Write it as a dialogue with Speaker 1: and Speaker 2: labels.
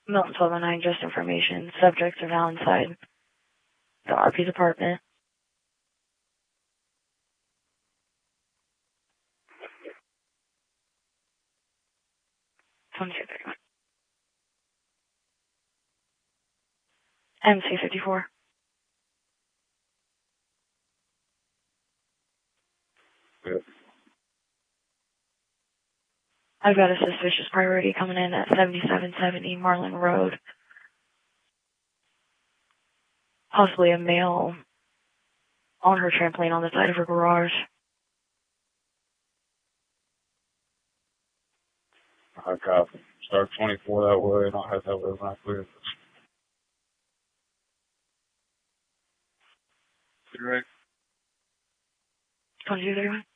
Speaker 1: Milton 1209, just information. Subjects are now inside the RP's apartment. MC54.
Speaker 2: Good.
Speaker 1: I've got a suspicious priority coming in at 7770 Marlin Road. Possibly a male on her trampoline on the side of her garage.
Speaker 2: I copy. Start 24 that way, and I'll have that way when I clear. Correct.
Speaker 1: 2231.